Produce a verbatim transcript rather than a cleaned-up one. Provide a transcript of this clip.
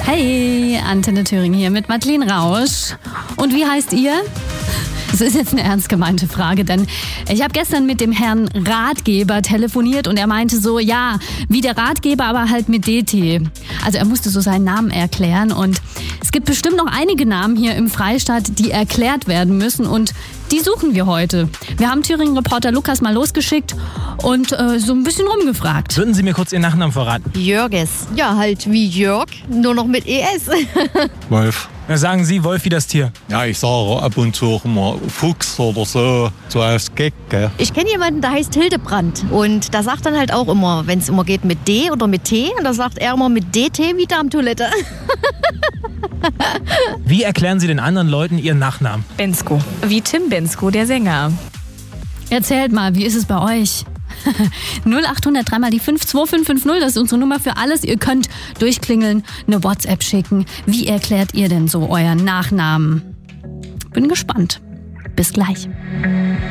Hey, Antenne Thüringen hier mit Madeleine Rausch. Und wie heißt ihr? Das ist jetzt eine ernst gemeinte Frage, denn ich habe gestern mit dem Herrn Ratgeber telefoniert und er meinte so, ja, wie der Ratgeber, aber halt mit D T. Also er musste so seinen Namen erklären und es gibt bestimmt noch einige Namen hier im Freistaat, die erklärt werden müssen und die suchen wir heute. Wir haben Thüringen-Reporter Lukas mal losgeschickt und äh, so ein bisschen rumgefragt. Würden Sie mir kurz Ihren Nachnamen verraten? Jörges. Ja, halt wie Jörg, nur noch mit E S. Wolf. Na, sagen Sie, Wolf wie das Tier. Ja, ich sage ab und zu auch immer Fuchs oder so, so als Gag, gell? Ich kenne jemanden, der heißt Hildebrand. Und da sagt dann halt auch immer, wenn es immer geht mit D oder mit T, und da sagt er immer mit D T wie Darmtoilette. Wie erklären Sie den anderen Leuten Ihren Nachnamen? Bensko. Wie Tim Bensko, der Sänger. Erzählt mal, wie ist es bei euch? null acht hundert drei mal die fünf zwei fünf fünf null, das ist unsere Nummer für alles. Ihr könnt durchklingeln, eine WhatsApp schicken. Wie erklärt ihr denn so euren Nachnamen? Bin gespannt. Bis gleich.